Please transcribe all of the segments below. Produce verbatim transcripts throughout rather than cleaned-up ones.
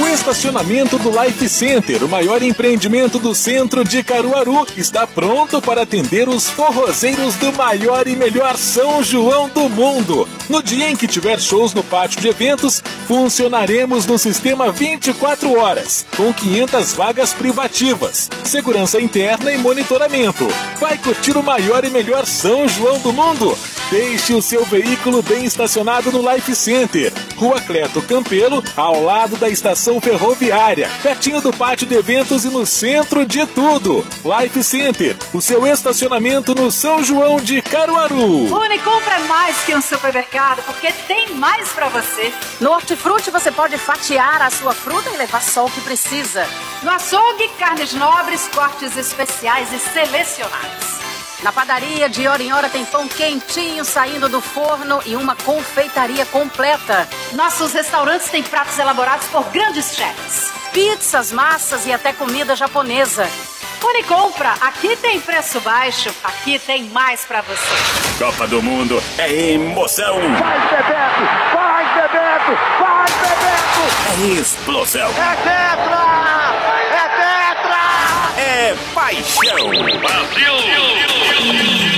estacionamento do Life Center, o maior empreendimento do centro de Caruaru, está pronto para atender os forrozeiros do maior e melhor São João do mundo. No dia em que tiver shows no pátio de eventos, funcionaremos no sistema vinte e quatro horas, com quinhentas vagas privativas, segurança interna e monitoramento. Vai curtir o maior e melhor São João do mundo? Deixe o seu veículo bem estacionado no Life Center, Rua Cleto Campelo, ao lado da estação ferroviária, pertinho do pátio de eventos e no centro de tudo. Life Center, o seu estacionamento no São João de Caruaru. Unicompra é mais que um supermercado, porque tem mais pra você. No Hortifruti você pode fatiar a sua fruta e levar só o que precisa. No açougue, carnes nobres, cortes especiais e selecionados. Na padaria, de hora em hora tem pão quentinho saindo do forno e uma confeitaria completa. Nossos restaurantes têm pratos elaborados por grandes chefs. Pizzas, massas e até comida japonesa. Unicompra, aqui tem preço baixo, aqui tem mais pra você. Copa do Mundo é emoção. Vai, Bebeto! Vai, Bebeto! Vai, Bebeto! É explosão. É tetra! É tetra! É paixão. Brasil!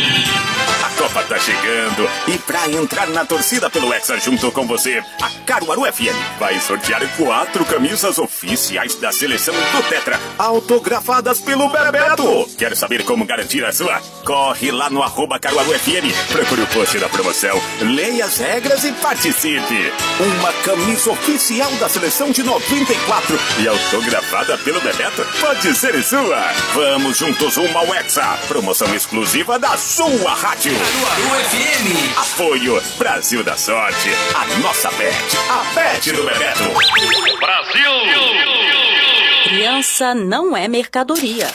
A Copa tá chegando e pra entrar na torcida pelo Hexa junto com você, a Caruaru F M vai sortear quatro camisas oficiais da seleção do Tetra, autografadas pelo Bebeto. Quer saber como garantir a sua? Corre lá no arroba Caruaru F M, procure o post da promoção, leia as regras e participe. Uma camisa oficial da seleção de noventa e quatro e autografada pelo Bebeto pode ser sua. Vamos juntos rumo ao Hexa, promoção exclusiva da sua rádio. Caruaru F M. Apoio Brasil da Sorte, a nossa bet, a bet do Bebeto. Brasil! Criança não é mercadoria.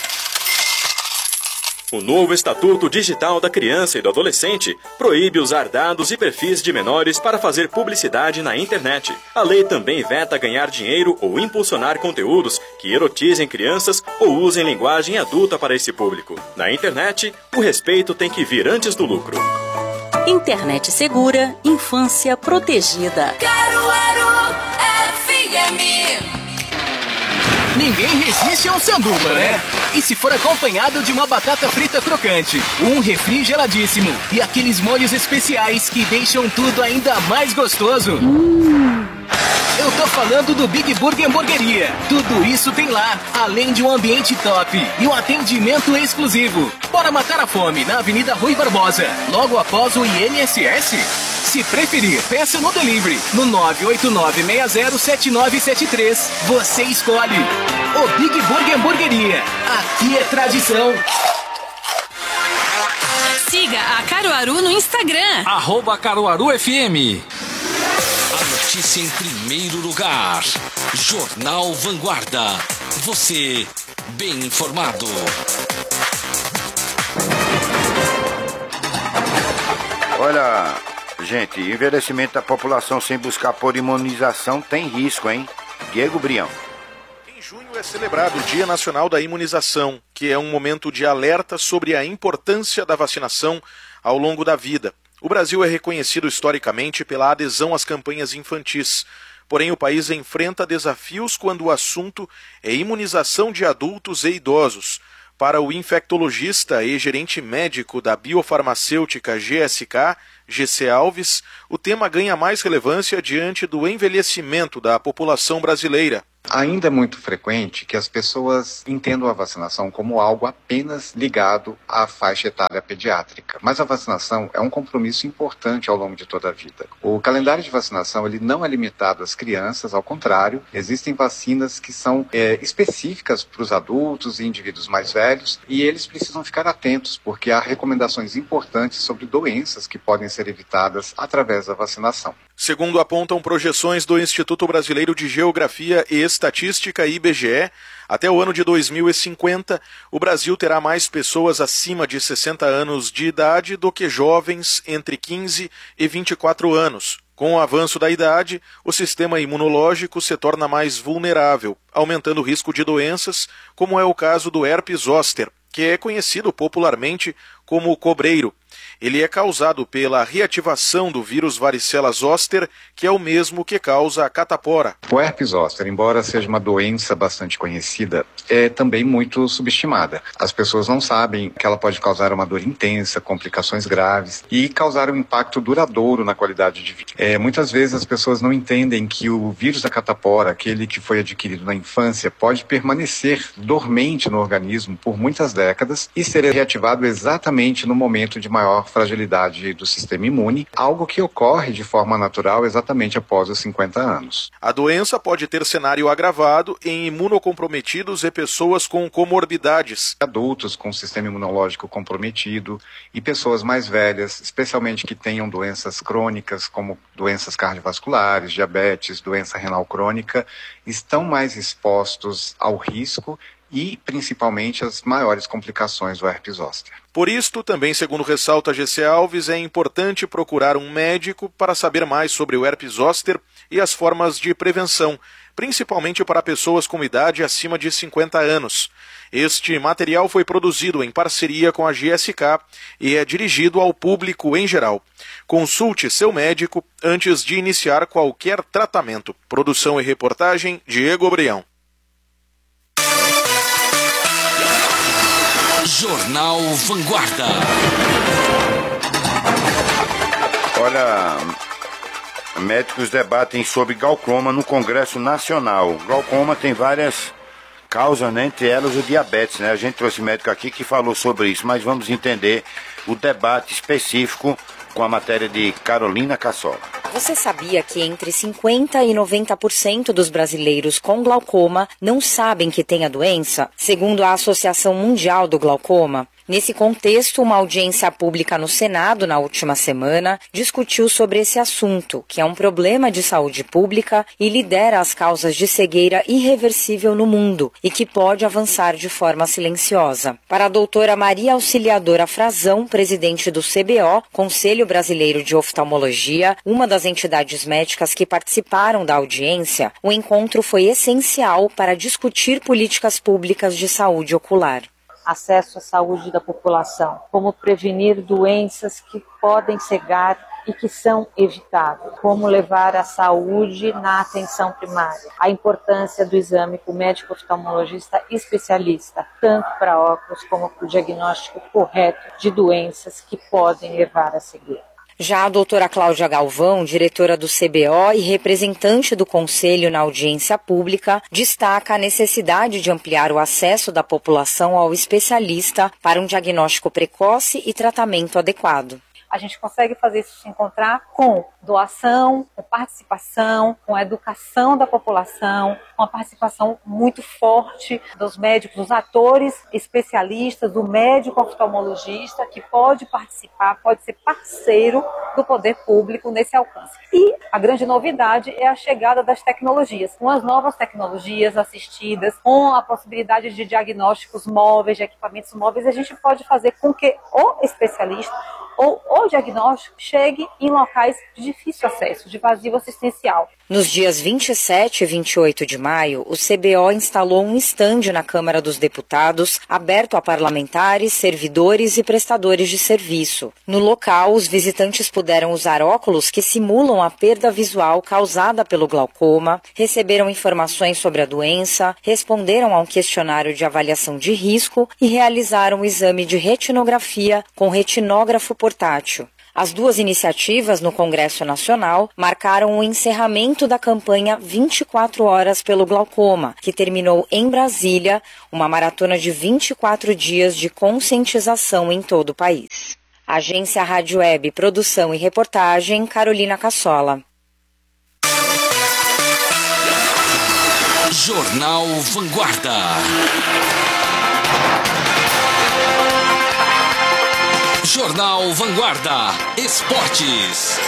O novo Estatuto Digital da Criança e do Adolescente proíbe usar dados e perfis de menores para fazer publicidade na internet. A lei também veta ganhar dinheiro ou impulsionar conteúdos que erotizem crianças ou usem linguagem adulta para esse público. Na internet, o respeito tem que vir antes do lucro. Internet segura, infância protegida. Caruaru F M. Ninguém resiste a um sanduba, né? E se for acompanhado de uma batata frita crocante, um refri geladíssimo e aqueles molhos especiais que deixam tudo ainda mais gostoso. Hum. Eu tô falando do Big Burger Hamburgueria. Tudo isso tem lá, além de um ambiente top e um atendimento exclusivo. Bora matar a fome na Avenida Rui Barbosa, logo após o I N S S. Se preferir, peça no delivery no nove oito nove seis zero sete nove sete três. Você escolhe. O Big Burger Hamburgueria. Aqui é tradição. Siga a Caruaru no Instagram. Arroba Caruaru F M. A notícia em primeiro lugar. Jornal Vanguarda. Você bem informado. Olha, gente, envelhecimento da população sem buscar por imunização tem risco, hein? Diego Brião. Em junho é celebrado o Dia Nacional da Imunização, que é um momento de alerta sobre a importância da vacinação ao longo da vida. O Brasil é reconhecido historicamente pela adesão às campanhas infantis. Porém, o país enfrenta desafios quando o assunto é imunização de adultos e idosos. Para o infectologista e gerente médico da biofarmacêutica G S K, G C Alves, o tema ganha mais relevância diante do envelhecimento da população brasileira. Ainda é muito frequente que as pessoas entendam a vacinação como algo apenas ligado à faixa etária pediátrica. Mas a vacinação é um compromisso importante ao longo de toda a vida. O calendário de vacinação ele não é limitado às crianças, ao contrário, existem vacinas que são é, específicas para os adultos e indivíduos mais velhos e eles precisam ficar atentos porque há recomendações importantes sobre doenças que podem ser evitadas através da vacinação. Segundo apontam projeções do Instituto Brasileiro de Geografia e Estatística, I B G E, até o ano de dois mil e cinquenta, o Brasil terá mais pessoas acima de sessenta anos de idade do que jovens entre quinze e vinte e quatro anos. Com o avanço da idade, o sistema imunológico se torna mais vulnerável, aumentando o risco de doenças, como é o caso do herpes zoster, que é conhecido popularmente como cobreiro. Ele é causado pela reativação do vírus varicela zoster, que é o mesmo que causa a catapora. O herpes zoster, embora seja uma doença bastante conhecida, é também muito subestimada. As pessoas não sabem que ela pode causar uma dor intensa, complicações graves e causar um impacto duradouro na qualidade de vida. É, muitas vezes as pessoas não entendem que o vírus da catapora, aquele que foi adquirido na infância, pode permanecer dormente no organismo por muitas décadas e ser reativado exatamente no momento de maior fragilidade do sistema imune, algo que ocorre de forma natural exatamente após os cinquenta anos. A doença pode ter cenário agravado em imunocomprometidos e pessoas com comorbidades. Adultos com sistema imunológico comprometido e pessoas mais velhas, especialmente que tenham doenças crônicas como doenças cardiovasculares, diabetes, doença renal crônica, estão mais expostos ao risco e, principalmente, as maiores complicações do herpes zoster. Por isto, também segundo ressalta G C Alves, é importante procurar um médico para saber mais sobre o herpes zoster e as formas de prevenção, principalmente para pessoas com idade acima de cinquenta anos. Este material foi produzido em parceria com a G S K e é dirigido ao público em geral. Consulte seu médico antes de iniciar qualquer tratamento. Produção e reportagem, Diego Brião. Jornal Vanguarda. Olha, médicos debatem sobre glaucoma no Congresso Nacional. Glaucoma tem várias causas, né? Entre elas o diabetes, né? A gente trouxe médico aqui que falou sobre isso, mas vamos entender o debate específico com a matéria de Carolina Cassola. Você sabia que entre cinquenta e noventa por cento dos brasileiros com glaucoma não sabem que tem a doença? Segundo a Associação Mundial do Glaucoma. Nesse contexto, uma audiência pública no Senado, na última semana, discutiu sobre esse assunto, que é um problema de saúde pública e lidera as causas de cegueira irreversível no mundo e que pode avançar de forma silenciosa. Para a doutora Maria Auxiliadora Frazão, presidente do C B O, Conselho Brasileiro de Oftalmologia, uma das entidades médicas que participaram da audiência, o encontro foi essencial para discutir políticas públicas de saúde ocular. Acesso à saúde da população, como prevenir doenças que podem cegar e que são evitáveis, como levar a saúde na atenção primária, a importância do exame com o médico oftalmologista especialista, tanto para óculos como para o diagnóstico correto de doenças que podem levar à cegueira. Já a doutora Cláudia Galvão, diretora do C B O e representante do Conselho na audiência pública, destaca a necessidade de ampliar o acesso da população ao especialista para um diagnóstico precoce e tratamento adequado. A gente consegue fazer isso se encontrar com doação, com participação, com a educação da população, com a participação muito forte dos médicos, dos atores especialistas, do médico oftalmologista que pode participar, pode ser parceiro do poder público nesse alcance. E a grande novidade é a chegada das tecnologias, com as novas tecnologias assistidas, com a possibilidade de diagnósticos móveis, de equipamentos móveis, a gente pode fazer com que o especialista ou o diagnóstico chegue em locais de difícil acesso, de vazio assistencial. Nos dias vinte e sete e vinte e oito de maio, o C B O instalou um estande na Câmara dos Deputados, aberto a parlamentares, servidores e prestadores de serviço. No local, os visitantes puderam usar óculos que simulam a perda visual causada pelo glaucoma, receberam informações sobre a doença, responderam a um questionário de avaliação de risco e realizaram o exame de retinografia com retinógrafo portátil. As duas iniciativas no Congresso Nacional marcaram o encerramento da campanha vinte e quatro horas pelo glaucoma, que terminou em Brasília, uma maratona de vinte e quatro dias de conscientização em todo o país. Agência Rádio Web, produção e reportagem, Carolina Cassola. Jornal Vanguarda. Jornal Vanguarda. Esportes.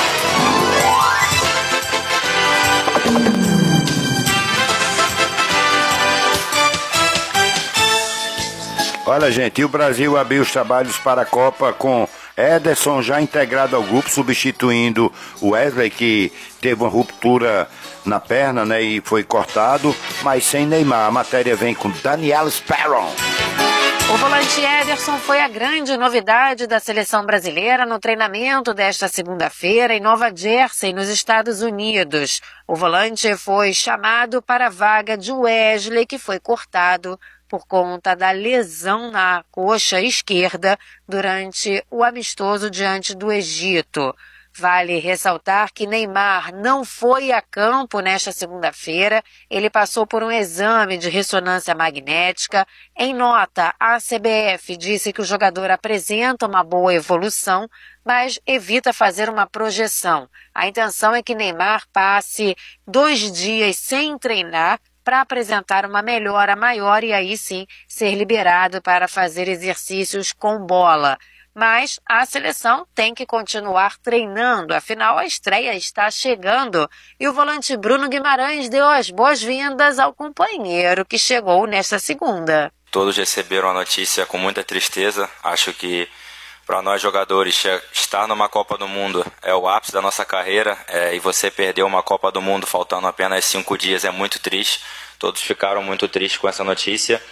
Olha, gente, e o Brasil abriu os trabalhos para a Copa com Ederson já integrado ao grupo, substituindo o Wesley, que teve uma ruptura na perna, né, e foi cortado, mas sem Neymar. A matéria vem com Daniel Sparrow. O volante Ederson foi a grande novidade da seleção brasileira no treinamento desta segunda-feira em Nova Jersey, nos Estados Unidos. O volante foi chamado para a vaga de Wesley, que foi cortado por conta da lesão na coxa esquerda durante o amistoso diante do Egito. Vale ressaltar que Neymar não foi a campo nesta segunda-feira. Ele passou por um exame de ressonância magnética. Em nota, a C B F disse que o jogador apresenta uma boa evolução, mas evita fazer uma projeção. A intenção é que Neymar passe dois dias sem treinar para apresentar uma melhora maior e aí sim ser liberado para fazer exercícios com bola. Mas a seleção tem que continuar treinando, afinal a estreia está chegando e o volante Bruno Guimarães deu as boas-vindas ao companheiro que chegou nesta segunda. Todos receberam a notícia com muita tristeza. Acho que para nós jogadores estar numa Copa do Mundo é o ápice da nossa carreira, é, e você perder uma Copa do Mundo faltando apenas cinco dias é muito triste. Todos ficaram muito tristes com essa notícia.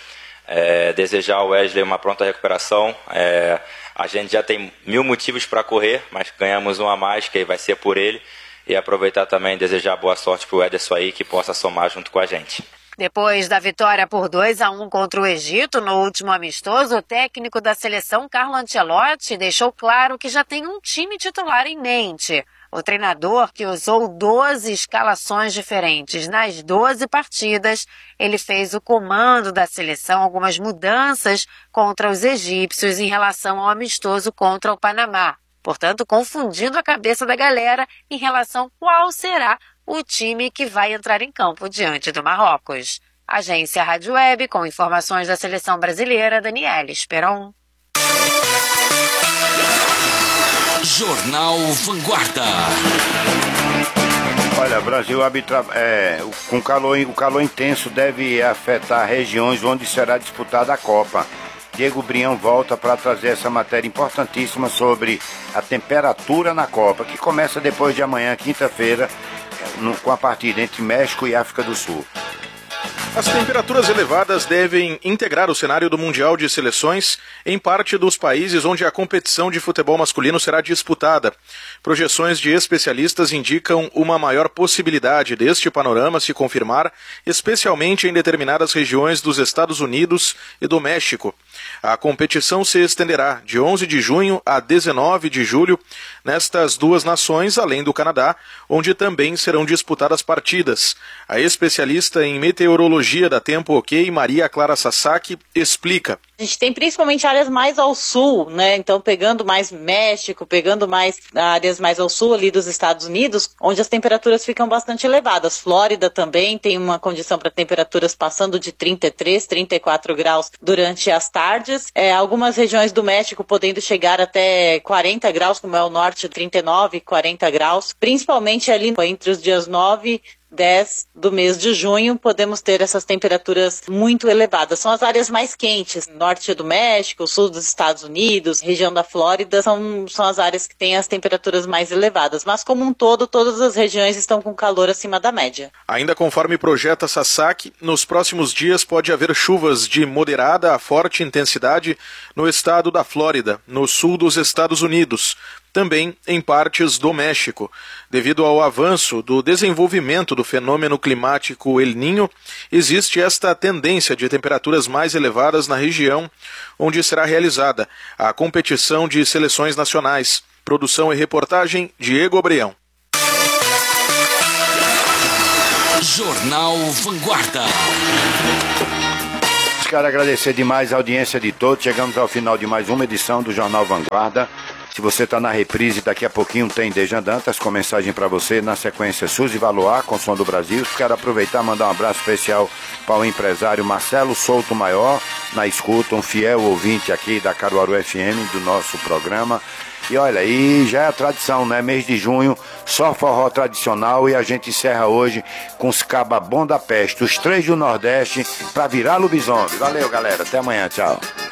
É, desejar ao Wesley uma pronta recuperação. É, a gente já tem mil motivos para correr, mas ganhamos um a mais, que vai ser por ele. E aproveitar também e desejar boa sorte para o Ederson aí, que possa somar junto com a gente. Depois da vitória por dois a um contra o Egito no último amistoso, o técnico da seleção, Carlo Ancelotti, deixou claro que já tem um time titular em mente. O treinador, que usou doze escalações diferentes nas doze partidas, ele fez o comando da seleção, algumas mudanças contra os egípcios em relação ao amistoso contra o Panamá. Portanto, confundindo a cabeça da galera em relação a qual será o time que vai entrar em campo diante do Marrocos. Agência Rádio Web, com informações da seleção brasileira, Daniela Esperon. Jornal Vanguarda. Olha, Brasil arbitra, é, com calor, o calor intenso deve afetar regiões onde será disputada a Copa. Diego Brião volta para trazer essa matéria importantíssima sobre a temperatura na Copa, que começa depois de amanhã, quinta-feira, com a partida entre México e África do Sul. As temperaturas elevadas devem integrar o cenário do Mundial de Seleções em parte dos países onde a competição de futebol masculino será disputada. Projeções de especialistas indicam uma maior possibilidade deste panorama se confirmar, especialmente em determinadas regiões dos Estados Unidos e do México. A competição se estenderá de onze de junho a dezenove de julho nestas duas nações, além do Canadá, onde também serão disputadas partidas. A especialista em meteorologia da Tempo OK, Maria Clara Sasaki, explica. A gente tem principalmente áreas mais ao sul, né? Então pegando mais México, pegando mais áreas mais ao sul ali dos Estados Unidos, onde as temperaturas ficam bastante elevadas. Flórida também tem uma condição para temperaturas passando de trinta e três, trinta e quatro graus durante as tardes. É, algumas regiões do México podendo chegar até quarenta graus, como é o norte, trinta e nove, quarenta graus. Principalmente ali entre os dias nove dez do mês de junho, podemos ter essas temperaturas muito elevadas. São as áreas mais quentes, norte do México, sul dos Estados Unidos, região da Flórida, são, são as áreas que têm as temperaturas mais elevadas. Mas como um todo, todas as regiões estão com calor acima da média. Ainda conforme projeta Sasaki, nos próximos dias pode haver chuvas de moderada a forte intensidade no estado da Flórida, no sul dos Estados Unidos, também em partes do México. Devido ao avanço do desenvolvimento do fenômeno climático El Niño, existe esta tendência de temperaturas mais elevadas na região onde será realizada a competição de seleções nacionais. Produção e reportagem, Diego Breão. Jornal Vanguarda. Quero agradecer demais a audiência de todos. Chegamos ao final de mais uma edição do Jornal Vanguarda. Se você está na reprise, daqui a pouquinho tem Dejan Dantas com mensagem para você. Na sequência, Suzy Valoar com Som do Brasil. Quero aproveitar e mandar um abraço especial para o empresário Marcelo Souto Maior, na escuta, um fiel ouvinte aqui da Caruaru F M, do nosso programa. E olha, e já é a tradição, né? Mês de junho, só forró tradicional, e a gente encerra hoje com os Cababom da Peste, os três do Nordeste, para virar lobisomem. Valeu, galera. Até amanhã. Tchau.